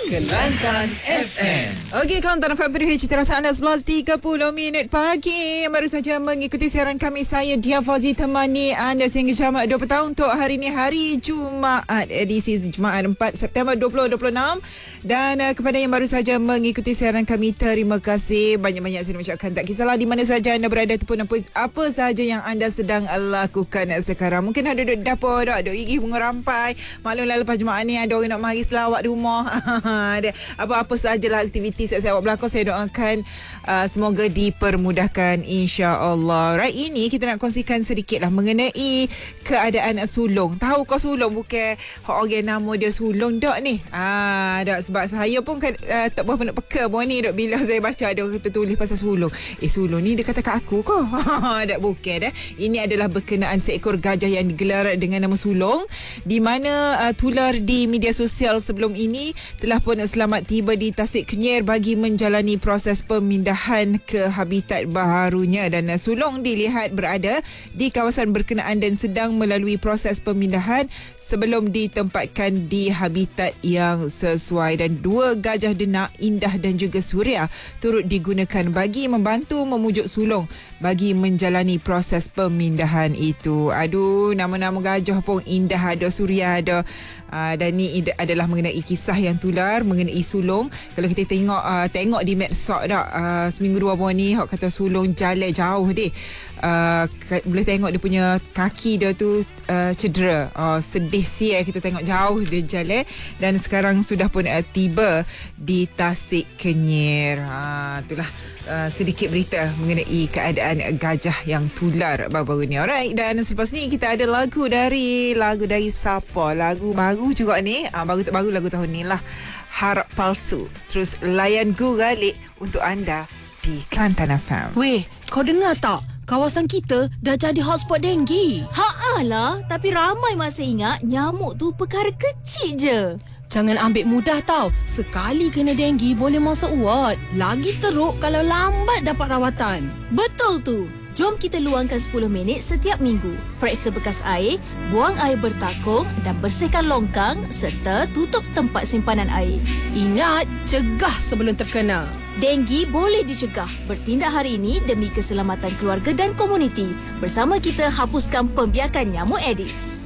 Kelantan FM. Okey, Kelantan FM PDH terasa anda 11.30 minit pagi. Baru saja mengikuti siaran kami, saya Dia Fauzi, temani anda sehingga jam 2 petang untuk hari ini, hari Jumaat, edisi Jumaat 4 September 2026. Dan kepada yang baru saja mengikuti siaran kami, terima kasih banyak-banyak saya ucapkan. Tak kisahlah di mana saja anda berada ataupun apa saja yang anda sedang lakukan sekarang. Mungkin ada duduk dapur, duduk gigi bunga rampai. Maklumlah lepas Jumaat ni ada orang nak mari selawat di rumah. Ada apa-apa sahajalah aktiviti siap-siap awak berlakon, saya doakan semoga dipermudahkan, insya-Allah. Right, ini kita nak kongsikan sedikitlah mengenai keadaan sulung. Tahu kau sulung bukan orang nama dia sulung dak ni. Dak, sebab saya pun tak berapa nak peka pun ni dak, bila saya baca ada orang tertulis pasal sulung. Sulung ni dia kata kat aku kau. Dak, bukan dah. Ini adalah berkenaan seekor gajah yang digelar dengan nama sulung, di mana tular di media sosial sebelum ini telah pun selamat tiba di Tasik Kenyir bagi menjalani proses pemindahan ke habitat baharunya. Dan sulung dilihat berada di kawasan berkenaan dan sedang melalui proses pemindahan sebelum ditempatkan di habitat yang sesuai. Dan dua gajah denak, Indah dan juga Suria, turut digunakan bagi membantu memujuk sulung bagi menjalani proses pemindahan itu. Aduh, nama-nama gajah pun Indah ada, Suria ada. Dan ni adalah mengenai kisah yang tular mengenai sulung. Kalau kita tengok di medsos dah, seminggu dua bulan ni hok kata sulung jalan jauh deh. Boleh tengok dia punya kaki dia tu cedera. Sedih sial kita tengok jauh dia jalan. Dan sekarang sudah pun tiba di Tasik Kenyir. Itulah sedikit berita mengenai keadaan gajah yang tular baru-baru ni. Alright, dan selepas ni kita ada lagu dari siapa? Lagu baru juga ni. Baru lagu tahun ni lah. Harap Palsu. Terus layan guralik untuk anda di Kelantan FM. Weh, kau dengar tak? Kawasan kita dah jadi hotspot denggi. Haalah, tapi ramai masih ingat nyamuk tu perkara kecil je. Jangan ambil mudah tau. Sekali kena denggi boleh masuk ward. Lagi teruk kalau lambat dapat rawatan. Betul tu. Jom kita luangkan 10 minit setiap minggu. Periksa bekas air, buang air bertakung dan bersihkan longkang serta tutup tempat simpanan air. Ingat, cegah sebelum terkena. Denggi boleh dicegah. Bertindak hari ini demi keselamatan keluarga dan komuniti. Bersama kita hapuskan pembiakan nyamuk Aedes.